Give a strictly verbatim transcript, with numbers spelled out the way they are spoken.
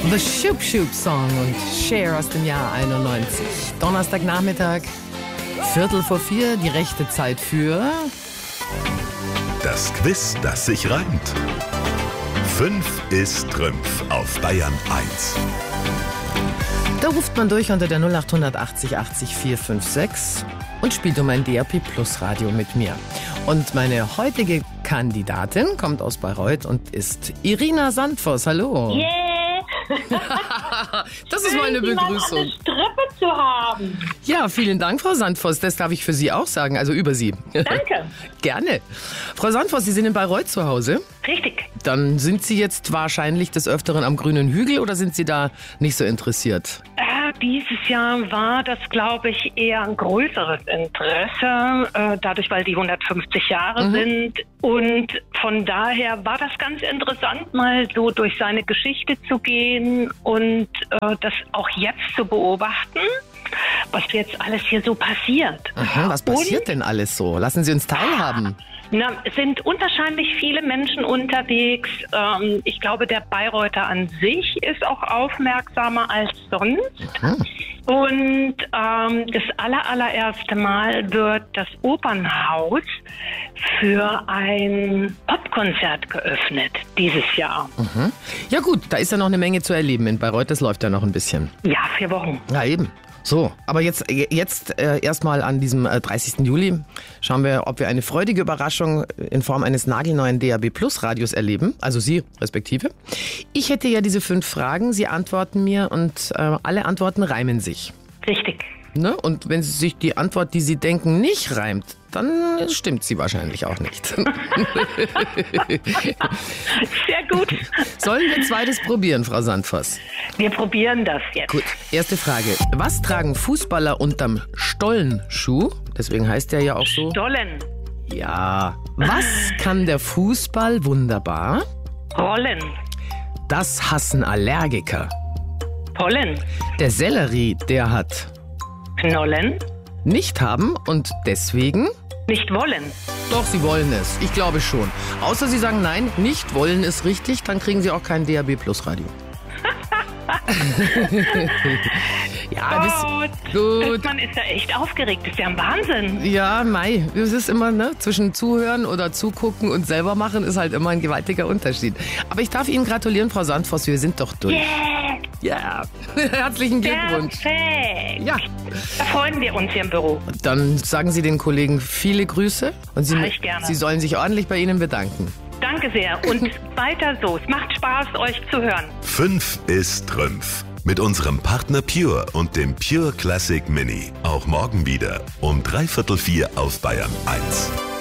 The Shoop Shoop Song und Cher aus dem Jahr einundneunzig. Donnerstagnachmittag, Viertel vor vier, die rechte Zeit für... Das Quiz, das sich reimt. Fünf ist Trümpf auf Bayern eins. Da ruft man durch unter der null acht achtzig achtzig vier fünf sechs und spielt um ein D A B Plus Radio mit mir. Und meine heutige Kandidatin kommt aus Bayreuth und ist Irina Sandvoss. Hallo. Yeah! Das ist meine Begrüßung. Eine Strippe zu haben. Ja, vielen Dank, Frau Sandvoss. Das darf ich für Sie auch sagen, also über Sie. Danke. Gerne. Frau Sandvoss, Sie sind in Bayreuth zu Hause. Richtig. Dann sind Sie jetzt wahrscheinlich des Öfteren am grünen Hügel oder sind Sie da nicht so interessiert? Äh, dieses Jahr war das, glaube ich, eher ein größeres Interesse, äh, dadurch, weil die hundertfünfzig Jahre Mhm. sind. Und von daher war das ganz interessant, mal so durch seine Geschichte zu gehen und äh, das auch jetzt zu beobachten, was jetzt alles hier so passiert. Aha, was passiert Und denn alles so? Lassen Sie uns teilhaben. Na, es sind unwahrscheinlich viele Menschen unterwegs. Ähm, ich glaube, der Bayreuther an sich ist auch aufmerksamer als sonst. Mhm. Und ähm, das aller, allererste Mal wird das Opernhaus für ein Popkonzert geöffnet dieses Jahr. Mhm. Ja gut, da ist ja noch eine Menge zu erleben in Bayreuth. Das läuft ja noch ein bisschen. Ja, vier Wochen. Ja, eben. So, aber jetzt, jetzt äh, erstmal an diesem äh, dreißigsten Juli schauen wir, ob wir eine freudige Überraschung in Form eines nagelneuen D A B Plus Radios erleben, also Sie respektive. Ich hätte ja diese fünf Fragen, Sie antworten mir und äh, alle Antworten reimen sich. Richtig. Ne? Und wenn sich die Antwort, die Sie denken, nicht reimt, dann stimmt sie wahrscheinlich auch nicht. Sehr gut. Sollen wir zweites probieren, Frau Sandvoss? Wir probieren das jetzt. Gut, erste Frage. Was tragen Fußballer unterm Stollenschuh? Deswegen heißt der ja auch so. Stollen. Ja. Was kann der Fußball wunderbar? Rollen. Das hassen Allergiker. Pollen. Der Sellerie, der hat Knollen. nicht haben und deswegen... Nicht wollen. Doch, Sie wollen es. Ich glaube schon. Außer Sie sagen nein, nicht wollen ist richtig, dann kriegen Sie auch kein D A B Plus Radio. Ja, das gut. Man ist ja echt aufgeregt. Das ist ja ein Wahnsinn. Ja, Mai, es ist immer, ne, zwischen Zuhören oder Zugucken und selber machen ist halt immer ein gewaltiger Unterschied. Aber ich darf Ihnen gratulieren, Frau Sandvoss, wir sind doch durch. Yeah. Ja, herzlichen Glückwunsch. Perfekt. Ja. Da freuen wir uns hier im Büro. Dann sagen Sie den Kollegen viele Grüße und Sie, Mach ich gerne. Sie sollen sich ordentlich bei Ihnen bedanken. Danke sehr und weiter so. Es macht Spaß, euch zu hören. Fünf ist Trümpf. Mit unserem Partner Pure und dem Pure Classic Mini. Auch morgen wieder um dreiviertel vier auf Bayern eins.